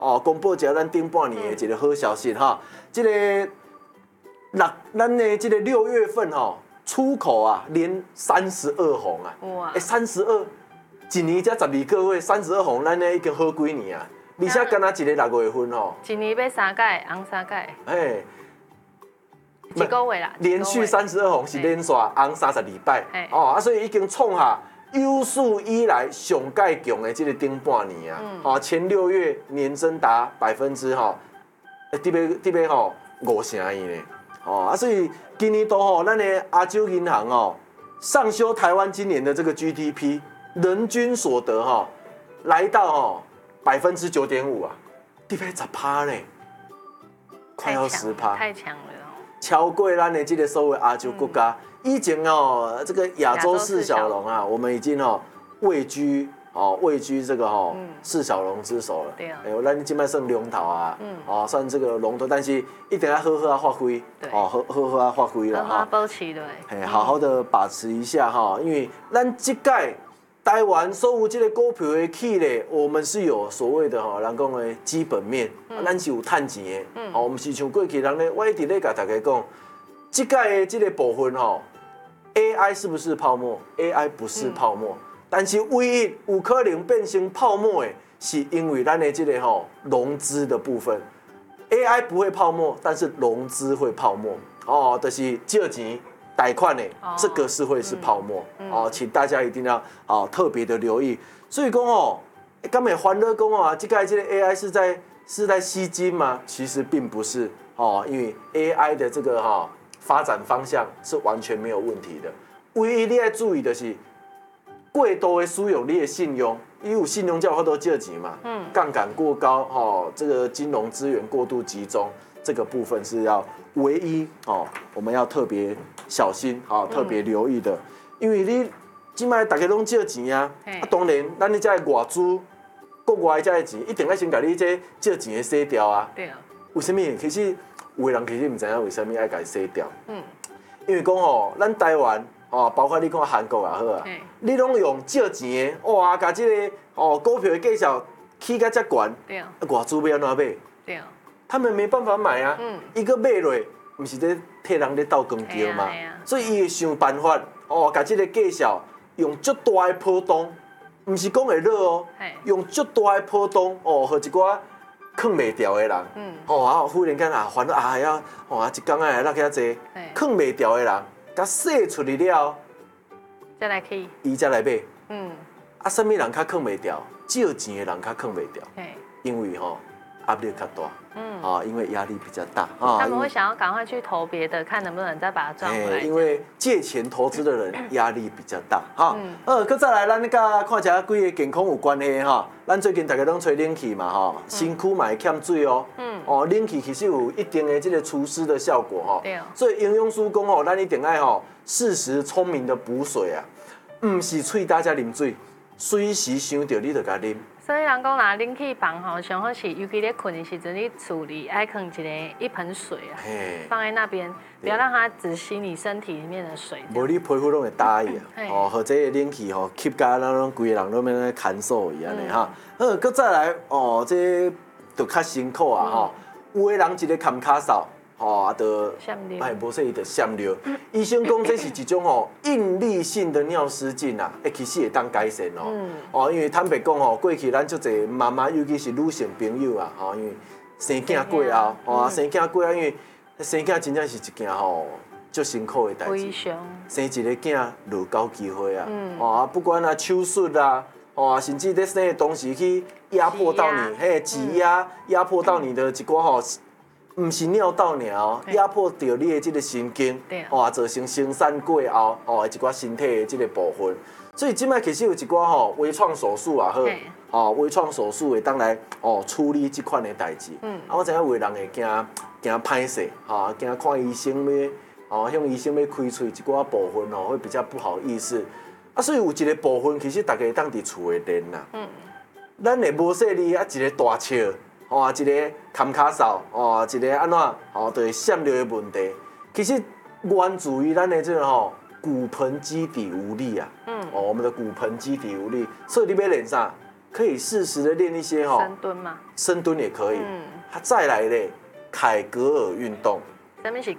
公布一下咱顶半年的一个好消息哈。这个咱的这个6月份出口啊连32红啊，哇，32，一年才12个月，32红，咱呢已经好几年啊。而且敢若一个6月份一年要3届，红3届。 哎， 一个月啦， 连续32红是连续红30礼拜，所以已经创下有史以来上界强的这个顶半年啊，前6月年增达50%这边5成呢，所以今年度咱的亚洲银行上修台湾今年的这个 GDP 人均所得来到9.5%啊，这边10%呢，快要10%， 太强了。 超过咱的这个所谓亚洲国家，以前这个亚洲四小龙啊，我们已经位居这个四小龙之首了。对啊，咱今麦算龙头啊，算这个龙头，但是一定要好好发挥，好好发挥了哈。 保持对。 好好的把持一下哈，因为咱这届台湾所有这个股票的起咧，我们是有所谓的人讲的基本面，咱是有赚钱的。我们是像过去人咧，我一直咧甲大家讲，这届的这个部分AI 是不是泡沫 ？AI 不是泡沫，但是唯一有可能变成泡沫的，是因为咱的这个融资的部分。AI 不会泡沫，但是融资会泡沫就是借钱。贷款的这个是会是泡沫请大家一定要特别的留意。所以讲刚才欢乐讲这个 AI 是在吸金吗？其实并不是因为 AI 的这个发展方向是完全没有问题的。唯一你要注意的是，过多的使用你的信用，因为有信用才有法度借钱嘛，杠杆过高这个金融资源过度集中。这个部分是要唯一我们要特别小心特别留意的，因为你今麦大家拢借钱啊，当然咱你这外资、国外这的钱，一定要先把你这借钱的洗掉啊。对啊。为什么？其实有的人其实唔知影为什么要把它洗掉。因为讲咱台湾包括你看韩国也好啊，你拢用借钱的，哇，把这个股票的价值起到这悬，对啊，外资要安怎买？对啊。他们没办法买啊，一个买落，不是在替人在斗光桥嘛？所以伊会想办法，把这个价值用足大的波动，不是讲会落用足大的波动，和一寡藏袂掉的人，忽然间烦恼要一天来那遐济，藏袂掉的人，甲洗出去了， 再来去， 伊再来买，什么人较藏袂掉？借钱的人较藏袂掉，因为压力较大，因为压力比较大他们会想要赶快去投别的，看能不能再把它赚回来。 因为借钱投资的人压力比较大搁再来，咱甲看一下几个健康有关系咱最近大家拢吹冷气嘛身躯嘛会欠水冷气其实有一定的这个除湿的效果所以营养师讲咱一定要适时聪明的补水啊，唔是喙大才啉水，随时想到你就甲啉。 所以人讲拿冷气房上好是，尤其咧困的时阵，你处理爱放一盆水放在那边，不要让它只吸你身体里面的水。 无你皮肤拢会打伊或者冷气吸甲咱拢规个人拢免咳嗽伊安尼搁再来这就较辛苦有的人一个坎卡扫就无说伊就闪尿。医生讲这是一种应力性的尿失禁其实会当改善因为坦白讲过去咱足侪妈妈，尤其是女性朋友因为生囝过后生囝过后，因为生囝真正是一件足辛苦的代志。生一个囝落高机会不管手术甚至在生的同时去压迫到你，挤压迫到你的一寡唔是尿道尔压迫到你的这个神经，造成生产过后一寡身体的这个部分。所以即摆其实有一寡微创手术微创手术会当来处理这款的代志。我知影有的人会惊歹势惊看医生向医生要开喙一寡部分会比较不好意思所以有一个部分其实大家当伫厝会练啦。咱会无说你一个大笑。一个坎卡扫，一个安怎，就会闪尿的问题。其实源自于咱的这个骨盆基底无力我们的骨盆基底无力，所以你要练啥？ 可以适时的练一些深蹲嘛， 深蹲也可以。再来嘞，凯格尔运动。 什么是